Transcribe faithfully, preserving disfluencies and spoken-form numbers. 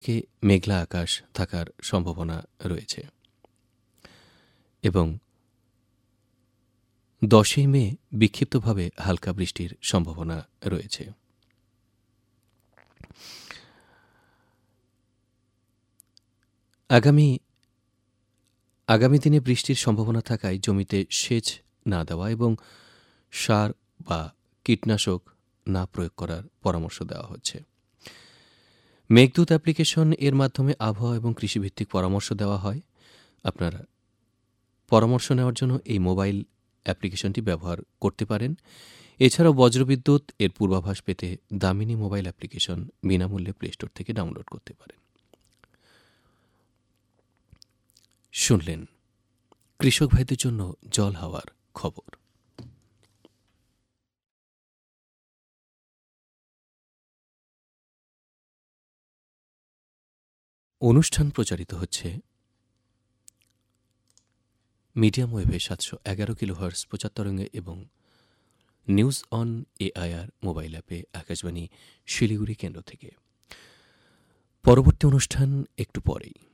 থেকে মেঘলা আকাশ থাকার সম্ভাবনা রয়েছে এবং দশই মে বিক্ষিপ্তভাবে হালকা বৃষ্টির সম্ভাবনা রয়েছে। আগামী আগামী দিনে বৃষ্টির সম্ভাবনা থাকায় জমিতে সেচ না দেওয়া এবং সার বা কীটনাশক না প্রয়োগ করার পরামর্শ দেওয়া হচ্ছে। মেঘদূত অ্যাপ্লিকেশন এর মাধ্যমে আবহাওয়া এবং কৃষিভিত্তিক পরামর্শ দেওয়া হয়। আপনারা পরামর্শ নেওয়ার জন্য এই মোবাইল অ্যাপ্লিকেশনটি ব্যবহার করতে পারেন। এছাড়াও বজ্রবিদ্যুৎ এর পূর্বাভাস পেতে দামিনী মোবাইল অ্যাপ্লিকেশন বিনামূল্যে প্লে স্টোর থেকে ডাউনলোড করতে পারেন। শুনলেন কৃষক ভাইদের জন্য জল হাওয়ার খবর। অনুষ্ঠান প্রচারিত হচ্ছে মিডিয়াম ওয়েভে সাতশো এগারো কিলোহার্স প্রচারতরঙ্গে এবং নিউজ অন এআইআর মোবাইল অ্যাপে আকাশবাণী শিলিগুড়ি কেন্দ্র থেকে। পরবর্তী অনুষ্ঠান একটু পরেই।